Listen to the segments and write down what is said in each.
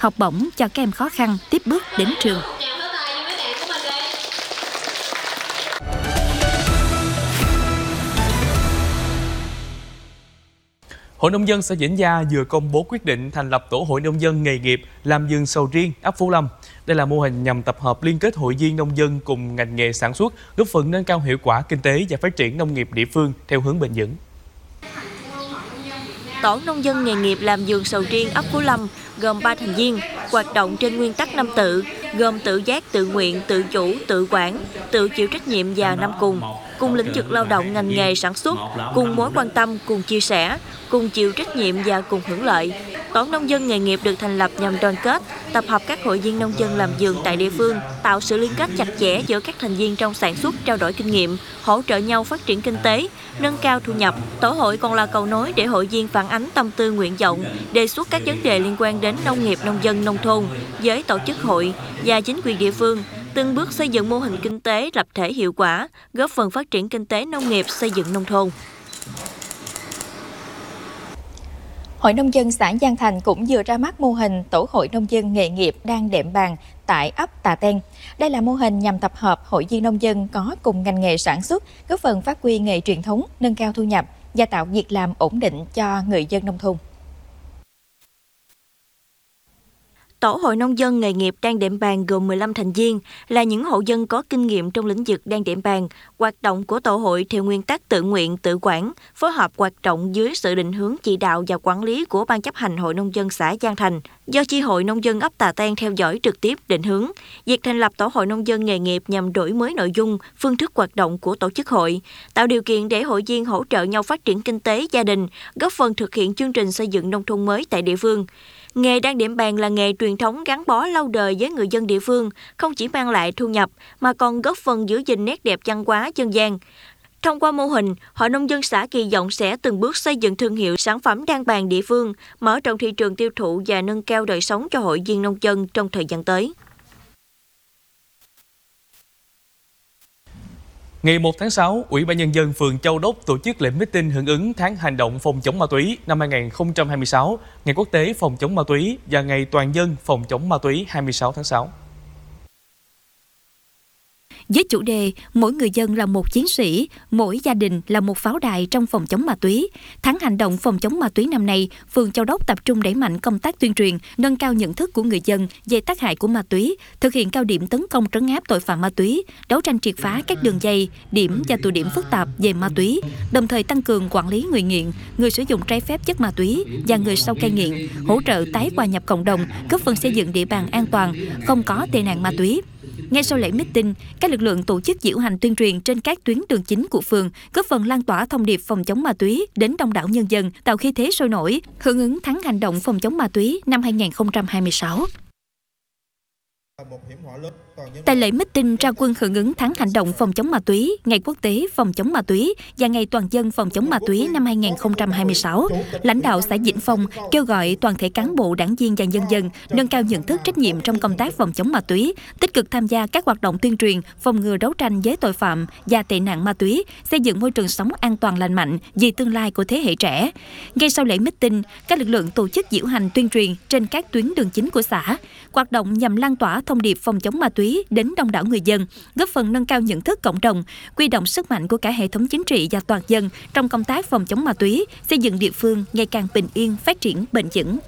học bổng cho các em khó khăn tiếp bước đến trường. Hội Nông dân xã Vĩnh Gia vừa công bố quyết định thành lập Tổ hội Nông dân nghề nghiệp làm vườn sầu riêng ấp Phú Lâm. Đây là mô hình nhằm tập hợp liên kết hội viên nông dân cùng ngành nghề sản xuất, góp phần nâng cao hiệu quả kinh tế và phát triển nông nghiệp địa phương theo hướng bền vững. Tổ nông dân nghề nghiệp làm vườn sầu riêng ấp Phú Lâm gồm 3 thành viên, hoạt động trên nguyên tắc 5 tự, gồm tự giác, tự nguyện, tự chủ, tự quản, tự chịu trách nhiệm và 5 cùng lĩnh vực lao động ngành nghề sản xuất, cùng mối quan tâm, cùng chia sẻ, cùng chịu trách nhiệm và cùng hưởng lợi. Tổ nông dân nghề nghiệp được thành lập nhằm đoàn kết, tập hợp các hội viên nông dân làm vườn tại địa phương, tạo sự liên kết chặt chẽ giữa các thành viên trong sản xuất, trao đổi kinh nghiệm, hỗ trợ nhau phát triển kinh tế, nâng cao thu nhập. Tổ hội còn là cầu nối để hội viên phản ánh tâm tư nguyện vọng, đề xuất các vấn đề liên quan đến nông nghiệp, nông dân, nông thôn với tổ chức hội và chính quyền địa phương, từng bước xây dựng mô hình kinh tế lập thể hiệu quả, góp phần phát triển kinh tế nông nghiệp, xây dựng nông thôn. Hội Nông dân xã Giang Thành cũng vừa ra mắt mô hình Tổ hội Nông dân nghề nghiệp đang đệm bàn tại ấp Tà Ten. Đây là mô hình nhằm tập hợp hội viên nông dân có cùng ngành nghề sản xuất, góp phần phát huy nghề truyền thống, nâng cao thu nhập và tạo việc làm ổn định cho người dân nông thôn. Tổ hội nông dân nghề nghiệp đang đệm bàn gồm 15 thành viên, là những hộ dân có kinh nghiệm trong lĩnh vực đang đệm bàn. Hoạt động của tổ hội theo nguyên tắc tự nguyện, tự quản, phối hợp hoạt động dưới sự định hướng chỉ đạo và quản lý của Ban chấp hành Hội Nông dân xã Giang Thành, do chi hội nông dân ấp Tà Ten theo dõi trực tiếp định hướng. Việc thành lập tổ hội nông dân nghề nghiệp nhằm đổi mới nội dung, phương thức hoạt động của tổ chức hội, tạo điều kiện để hội viên hỗ trợ nhau phát triển kinh tế gia đình, góp phần thực hiện chương trình xây dựng nông thôn mới tại địa phương. Nghề đang đệm bàn là nghề truyền thống gắn bó lâu đời với người dân địa phương, không chỉ mang lại thu nhập mà còn góp phần giữ gìn nét đẹp văn hóa dân gian. Thông qua mô hình, Hội Nông dân xã kỳ vọng sẽ từng bước xây dựng thương hiệu sản phẩm đan bàn địa phương, mở rộng thị trường tiêu thụ và nâng cao đời sống cho hội viên nông dân trong thời gian tới. Ngày 1 tháng 6, Ủy ban Nhân dân phường Châu Đốc tổ chức lễ meeting hưởng ứng tháng hành động phòng chống ma túy năm 2026, Ngày Quốc tế phòng chống ma túy và Ngày Toàn dân phòng chống ma túy 26 tháng 6. Với chủ đề mỗi người dân là một chiến sĩ, mỗi gia đình là một pháo đài trong phòng chống ma túy, tháng hành động phòng chống ma túy năm nay, phường Châu Đốc tập trung đẩy mạnh công tác tuyên truyền, nâng cao nhận thức của người dân về tác hại của ma túy, thực hiện cao điểm tấn công trấn áp tội phạm ma túy, đấu tranh triệt phá các đường dây, điểm và tụ điểm phức tạp về ma túy, đồng thời tăng cường quản lý người nghiện, người sử dụng trái phép chất ma túy và người sau cai nghiện, hỗ trợ tái hòa nhập cộng đồng, góp phần xây dựng địa bàn an toàn, không có tệ nạn ma túy. Ngay sau lễ meeting, các lực lượng tổ chức diễu hành tuyên truyền trên các tuyến đường chính của phường, góp phần lan tỏa thông điệp phòng chống ma túy đến đông đảo nhân dân, tạo khí thế sôi nổi, hưởng ứng tháng hành động phòng chống ma túy năm 2026. Tại lễ meeting ra quân hưởng ứng tháng hành động phòng chống ma túy, Ngày Quốc tế phòng chống ma túy và Ngày Toàn dân phòng chống ma túy năm 2026, lãnh đạo xã Vĩnh Phong kêu gọi toàn thể cán bộ, đảng viên và nhân dân nâng cao nhận thức trách nhiệm trong công tác phòng chống ma túy, tích cực tham gia các hoạt động tuyên truyền, phòng ngừa đấu tranh với tội phạm và tệ nạn ma túy, xây dựng môi trường sống an toàn lành mạnh vì tương lai của thế hệ trẻ. Ngay sau lễ meeting, các lực lượng tổ chức diễu hành tuyên truyền trên các tuyến đường chính của xã, hoạt động nhằm lan tỏa thông điệp phòng chống ma túy đến đông đảo người dân, góp phần nâng cao nhận thức cộng đồng, huy động sức mạnh của cả hệ thống chính trị và toàn dân trong công tác phòng chống ma túy, xây dựng địa phương ngày càng bình yên, phát triển bền vững.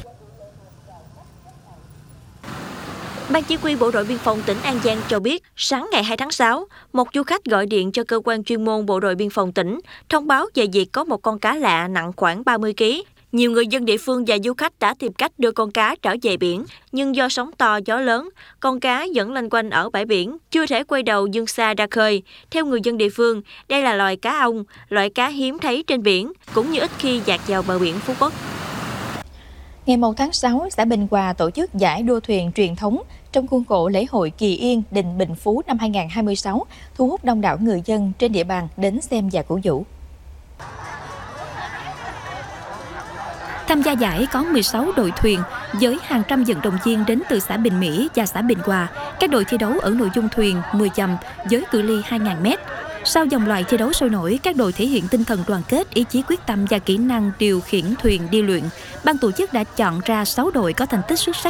Ban Chỉ huy Bộ đội Biên phòng tỉnh An Giang cho biết, sáng ngày 2 tháng 6, một du khách gọi điện cho cơ quan chuyên môn Bộ đội Biên phòng tỉnh, thông báo về việc có một con cá lạ nặng khoảng 30 kg. Nhiều người dân địa phương và du khách đã tìm cách đưa con cá trở về biển, nhưng do sóng to, gió lớn, con cá vẫn loanh quanh ở bãi biển, chưa thể quay đầu vươn xa ra khơi. Theo người dân địa phương, đây là loài cá ông, loại cá hiếm thấy trên biển, cũng như ít khi dạt vào bờ biển Phú Quốc. Ngày 1 tháng 6, xã Bình Hòa tổ chức giải đua thuyền truyền thống trong khuôn khổ lễ hội Kỳ Yên Đình Bình Phú năm 2026, thu hút đông đảo người dân trên địa bàn đến xem và cổ vũ. Tham gia giải có 16 đội thuyền với hàng trăm vận động viên đến từ xã Bình Mỹ và xã Bình Hòa. Các đội thi đấu ở nội dung thuyền 10 dặm với cự ly 2.000 m. Sau vòng loại thi đấu sôi nổi, các đội thể hiện tinh thần đoàn kết, ý chí quyết tâm và kỹ năng điều khiển thuyền đi luyện. Ban tổ chức đã chọn ra 6 đội có thành tích xuất sắc